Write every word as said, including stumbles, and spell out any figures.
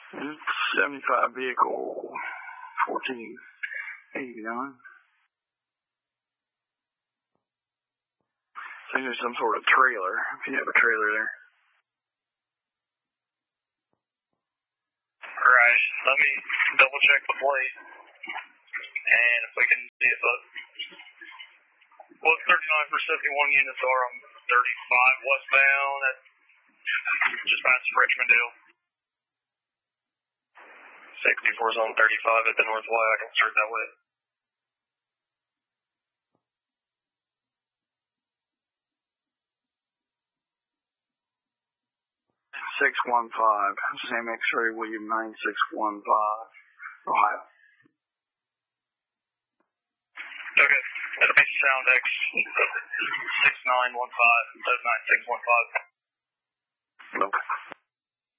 seventy-five vehicle, fourteen eighty-nine. I think there's some sort of trailer, if you have a trailer there. Right, let me double check the plate, and if we can see it, but well, thirty-nine for seventy-one units are on thirty-five westbound at just past Richmondale. sixty-four is on thirty-five at the North Y. I can start that way. six one five, Sam X-ray William nine six one five, Ohio. Okay, that'll be Sound X six nine one five, nine six one five. Okay.